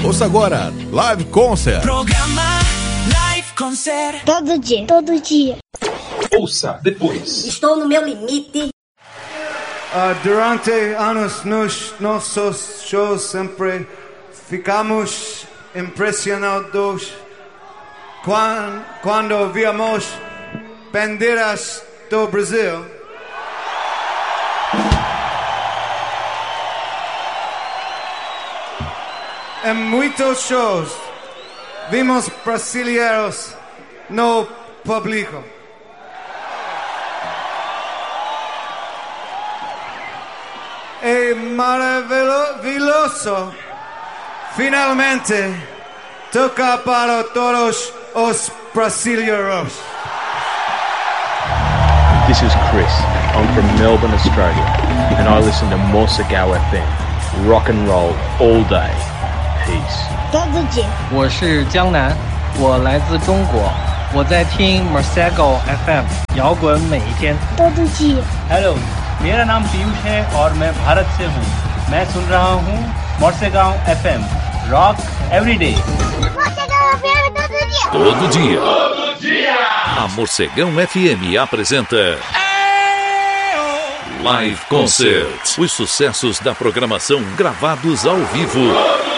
Ouça agora, Live Concert. Programa Live Concert. Todo dia, todo dia. Ouça depois. Estou no meu limite. Durante anos nos nossos shows sempre ficamos impressionados quando víamos bandeiras do Brasil. Em muitos shows vimos brasileiros no público. É maravilhoso finalmente tocar para todos os brasileiros. This is Chris. I'm from Melbourne, Australia, and I listen to Morsegao FM. Rock and roll all day. Peace. Todo dia. 我是江南，我来自中国，我在听 Morsegao FM， 摇滚每一天。 Todo dia. Hello， मेरा नाम पीयूष है और मैं भारत से हूँ। मैं सुन रहा हूँ Morsegao FM, Rock Every Day. Morsegao FM todo dia. Todo dia. Todo dia. A Morsegão FM apresenta Live Concert. Os sucessos da programação gravados ao vivo.